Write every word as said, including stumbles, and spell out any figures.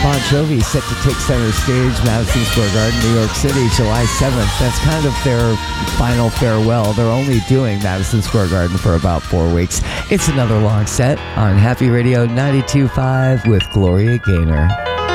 Bon Jovi set to take center stage, Madison Square Garden, New York City, July seventh. That's kind of their final farewell. They're only doing Madison Square Garden for about four weeks. It's another long set on Happy Radio ninety-two point five with Gloria Gaynor.